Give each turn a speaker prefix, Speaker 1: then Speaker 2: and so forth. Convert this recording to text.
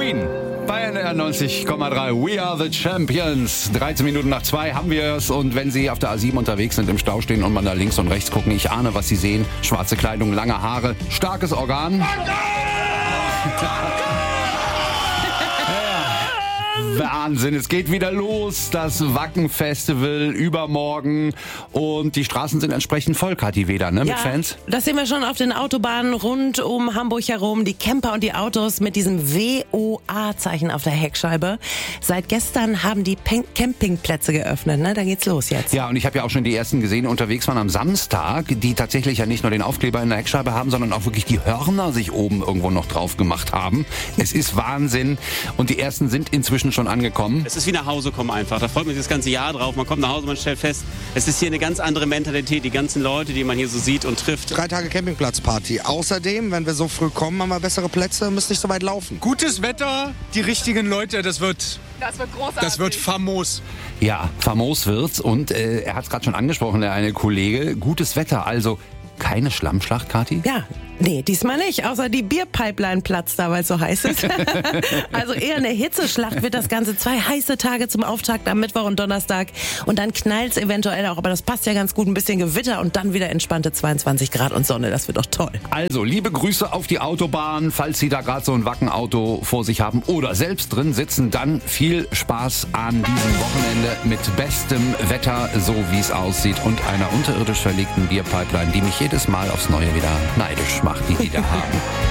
Speaker 1: Queen. Bei NR 90,3 We are the Champions. 13 Minuten nach 2 haben wir es. Und wenn Sie auf der A7 unterwegs sind, im Stau stehen und mal da links und rechts gucken, ich ahne, was Sie sehen. Schwarze Kleidung, lange Haare, starkes Organ. Wahnsinn, es geht wieder los, das Wacken-Festival übermorgen und die Straßen sind entsprechend voll, Kathi Weder, ne, mit Fans?
Speaker 2: Das sehen wir schon auf den Autobahnen rund um Hamburg herum, die Camper und die Autos mit diesem WOA-Zeichen auf der Heckscheibe. Seit gestern haben die Campingplätze geöffnet, ne? Da geht's los jetzt.
Speaker 1: Ja, und ich habe ja auch schon die ersten gesehen, die unterwegs waren am Samstag, die tatsächlich ja nicht nur den Aufkleber in der Heckscheibe haben, sondern auch wirklich die Hörner sich oben irgendwo noch drauf gemacht haben. Es ist Wahnsinn und die ersten sind inzwischen schon angekommen.
Speaker 3: Es ist wie nach Hause kommen einfach. Da freut man sich das ganze Jahr drauf. Man kommt nach Hause, man stellt fest, es ist hier eine ganz andere Mentalität. Die ganzen Leute, die man hier so sieht und trifft.
Speaker 4: 3 Tage Campingplatzparty. Außerdem, wenn wir so früh kommen, haben wir bessere Plätze, müssen nicht so weit laufen.
Speaker 5: Gutes Wetter, die richtigen Leute, das wird großartig. Das wird famos.
Speaker 1: Ja, famos wird's und er hat es gerade schon angesprochen, der eine Kollege. Gutes Wetter, also keine Schlammschlacht, Kathi?
Speaker 2: Ja, nee, diesmal nicht. Außer die Bierpipeline platzt da, weil es so heiß ist. Also eher eine Hitzeschlacht wird das Ganze. 2 heiße Tage zum Auftakt am Mittwoch und Donnerstag. Und dann knallt's eventuell auch. Aber das passt ja ganz gut. Ein bisschen Gewitter und dann wieder entspannte 22 Grad und Sonne. Das wird doch toll.
Speaker 1: Also, liebe Grüße auf die Autobahn. Falls Sie da gerade so ein Wackenauto vor sich haben oder selbst drin sitzen, dann viel Spaß an diesem Wochenende mit bestem Wetter, so wie es aussieht. Und einer unterirdisch verlegten Bierpipeline, die mich jedes Mal aufs Neue wieder neidisch macht, die da haben.